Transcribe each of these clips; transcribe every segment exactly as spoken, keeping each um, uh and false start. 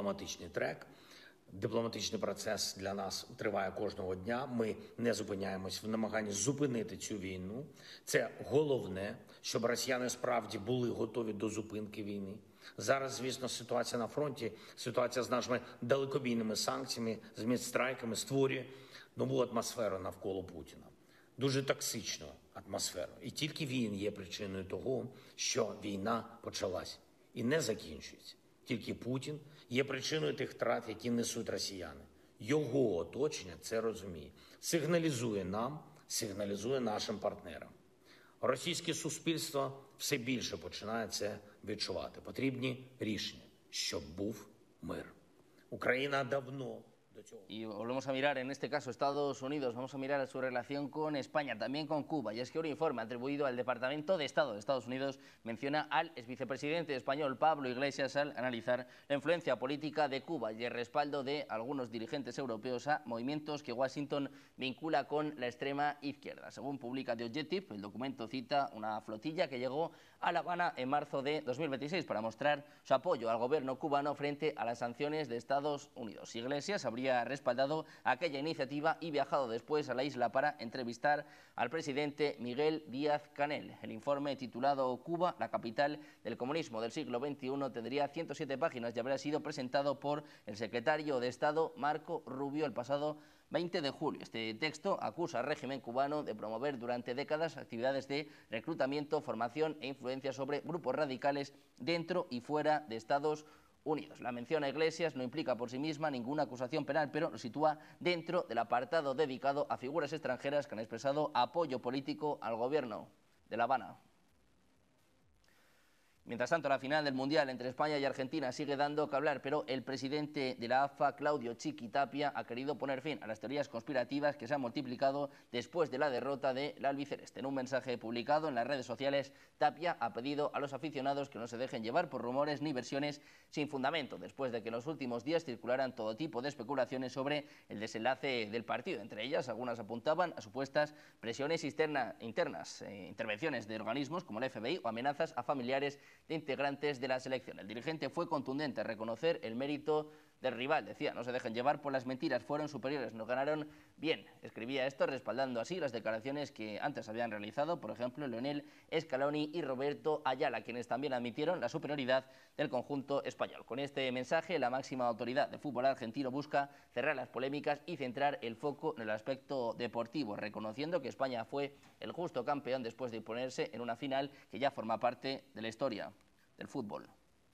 дипломатичний трек. Дипломатичний процес для нас триває кожного дня. Ми не зупиняємось в намаганні зупинити цю війну. Це головне, щоб росіяни справді були готові до зупинки війни. Зараз, звісно, ситуація на фронті, ситуація з нашими далекобійними санкціями, з медстрайками створює нову атмосферу навколо Путіна. Дуже токсичну атмосферу. І тільки він є причиною того, що війна почалась і не закінчується. Тільки Путін є причиною тих втрат, які несуть росіяни. Його оточення це розуміє. Сигналізує нам, сигналізує нашим партнерам. Російське суспільство все більше починає це відчувати. Потрібні рішення, щоб був мир. Україна давно... Y volvemos a mirar, en este caso, Estados Unidos. Vamos a mirar su relación con España, también con Cuba. Y es que un informe atribuido al Departamento de Estado de Estados Unidos menciona al exvicepresidente español Pablo Iglesias al analizar la influencia política de Cuba y el respaldo de algunos dirigentes europeos a movimientos que Washington vincula con la extrema izquierda. Según publica The Objective, el documento cita una flotilla que llegó a La Habana en marzo de dos mil veintiséis para mostrar su apoyo al gobierno cubano frente a las sanciones de Estados Unidos. Iglesias habría respaldado aquella iniciativa y viajado después a la isla para entrevistar al presidente Miguel Díaz-Canel. El informe, titulado Cuba, la capital del comunismo del siglo veintiuno, tendría ciento siete páginas y habrá sido presentado por el secretario de Estado Marco Rubio el pasado veinte de julio. Este texto acusa al régimen cubano de promover durante décadas actividades de reclutamiento, formación e influencia sobre grupos radicales dentro y fuera de Estados Unidos. La mención a Iglesias no implica por sí misma ninguna acusación penal, pero lo sitúa dentro del apartado dedicado a figuras extranjeras que han expresado apoyo político al gobierno de La Habana. Mientras tanto, la final del Mundial entre España y Argentina sigue dando que hablar, pero el presidente de la A F A, Claudio Chiqui Tapia, ha querido poner fin a las teorías conspirativas que se han multiplicado después de la derrota de la albiceleste. En un mensaje publicado en las redes sociales, Tapia ha pedido a los aficionados que no se dejen llevar por rumores ni versiones sin fundamento, después de que en los últimos días circularan todo tipo de especulaciones sobre el desenlace del partido. Entre ellas, algunas apuntaban a supuestas presiones interna, internas, eh, intervenciones de organismos como el F B I o amenazas a familiares de integrantes de la selección. El dirigente fue contundente a reconocer el mérito del rival. Decía, no se dejen llevar por las mentiras, fueron superiores, nos ganaron bien. Escribía esto respaldando así las declaraciones que antes habían realizado, por ejemplo, Lionel Scaloni y Roberto Ayala, quienes también admitieron la superioridad del conjunto español. Con este mensaje, la máxima autoridad del fútbol argentino busca cerrar las polémicas y centrar el foco en el aspecto deportivo, reconociendo que España fue el justo campeón después de imponerse en una final que ya forma parte de la historia del fútbol.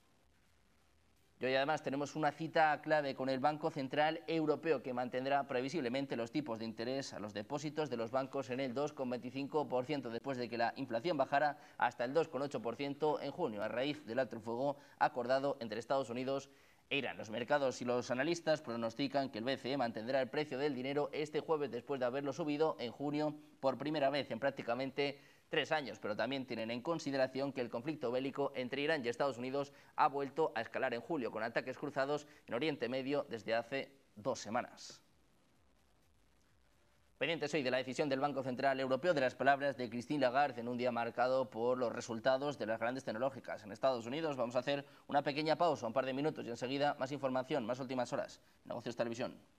Y hoy además tenemos una cita clave con el Banco Central Europeo que mantendrá previsiblemente los tipos de interés a los depósitos de los bancos en el dos coma veinticinco por ciento después de que la inflación bajara hasta el dos coma ocho por ciento en junio a raíz del alto el fuego acordado entre Estados Unidos e Irán. Los mercados y los analistas pronostican que el B C E mantendrá el precio del dinero este jueves después de haberlo subido en junio por primera vez en prácticamente tres años, pero también tienen en consideración que el conflicto bélico entre Irán y Estados Unidos ha vuelto a escalar en julio, con ataques cruzados en Oriente Medio desde hace dos semanas. Pendientes hoy de la decisión del Banco Central Europeo, de las palabras de Christine Lagarde en un día marcado por los resultados de las grandes tecnológicas en Estados Unidos. Vamos a hacer una pequeña pausa, un par de minutos, y enseguida más información, más últimas horas. Negocios Televisión.